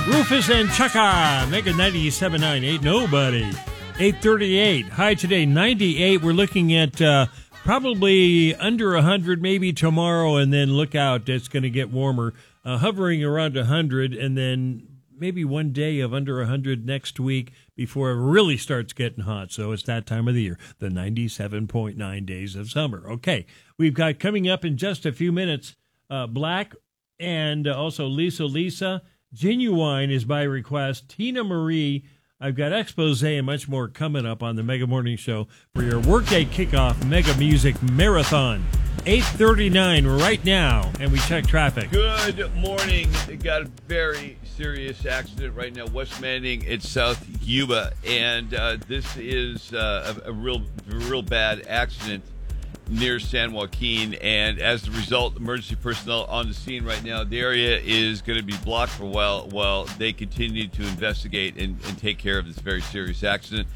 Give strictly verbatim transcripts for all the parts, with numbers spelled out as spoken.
Rufus and Chaka, Mega ninety-seven point nine, Ain't Nobody. eight thirty-eight, high today, ninety-eight. We're looking at uh, probably under one hundred maybe tomorrow, and then look out, it's going to get warmer. Uh, hovering around one hundred, and then maybe one day of under one hundred next week before it really starts getting hot. So it's that time of the year, the ninety-seven point nine days of summer. Okay, we've got coming up in just a few minutes, uh, Black and also Lisa Lisa. Genuine is by request. Tina Marie. I've got expose and much more coming up on the Mega Morning Show for your workday kickoff Mega Music Marathon. eight thirty-nine right now, and we check traffic. Good morning. We got a very serious accident right now, West Manning. It's South Yuba, and uh, this is uh, a, a real, real bad accident near San Joaquin, and as a result, emergency personnel on the scene right now. The area is going to be blocked for a while while they continue to investigate and, and take care of this very serious accident.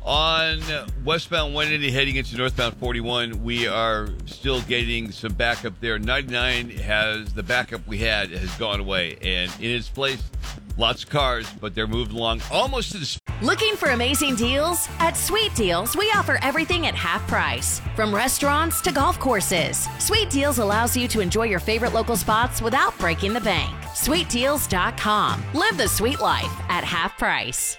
On westbound one eighty heading into northbound forty-one, we are still getting some backup there. ninety-nine has the backup we had has gone away, and in its place, lots of cars, but they're moving along almost to the... Looking for amazing deals? At Sweet Deals, we offer everything at half price. From restaurants to golf courses, Sweet Deals allows you to enjoy your favorite local spots without breaking the bank. sweet deals dot com. Live the sweet life at half price.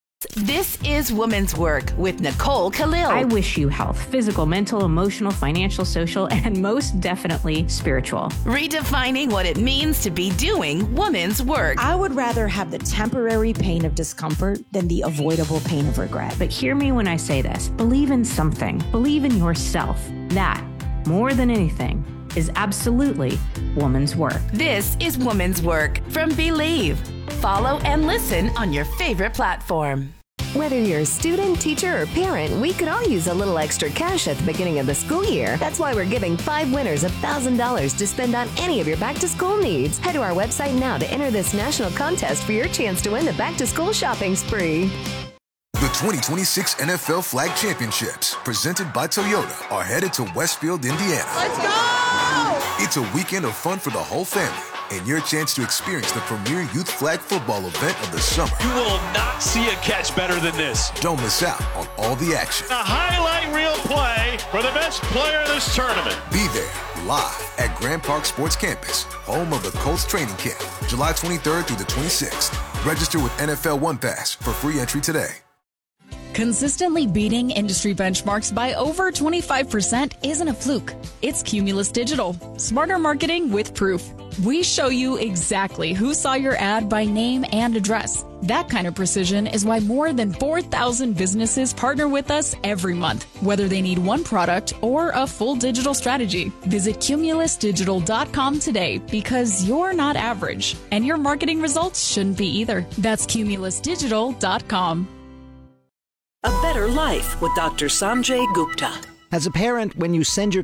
This is Women's Work with Nicole Khalil. I wish you health, physical, mental, emotional, financial, social, and most definitely spiritual. Redefining what it means to be doing women's work. I would rather have the temporary pain of discomfort than the avoidable pain of regret. But hear me when I say this. Believe in something. Believe in yourself. That, more than anything, is absolutely woman's work. This is Women's Work from Believe. Follow and listen on your favorite platform. Whether you're a student, teacher, or parent, we could all use a little extra cash at the beginning of the school year. That's why we're giving five winners one thousand dollars to spend on any of your back-to-school needs. Head to our website now to enter this national contest for your chance to win the back-to-school shopping spree. The twenty twenty-six N F L Flag Championships, presented by Toyota, are headed to Westfield, Indiana. Let's go! It's a weekend of fun for the whole family, and your chance to experience the premier youth flag football event of the summer. You will not see a catch better than this. Don't miss out on all the action. A highlight reel play for the best player in this tournament. Be there, live at Grand Park Sports Campus, home of the Colts training camp, July twenty-third through the twenty-sixth. Register with N F L One Pass for free entry today. Consistently beating industry benchmarks by over twenty-five percent isn't a fluke. It's Cumulus Digital. Smarter marketing with proof. We show you exactly who saw your ad by name and address. That kind of precision is why more than four thousand businesses partner with us every month, whether they need one product or a full digital strategy. Visit cumulus digital dot com today, because you're not average, and your marketing results shouldn't be either. That's cumulus digital dot com. A better life with Doctor Sanjay Gupta. As a parent, when you send your